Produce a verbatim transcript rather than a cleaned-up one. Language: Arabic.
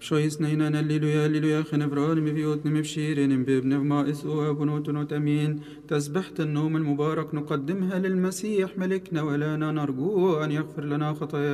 شويس نينا الليلويا الليلويا خنفران مفيوت مفشيرين بابن ما إسوا بنوت نتمين. تسبحت النوم المبارك نقدمها للمسيح ملكنا، ولا نرجو أن يغفر لنا خطايا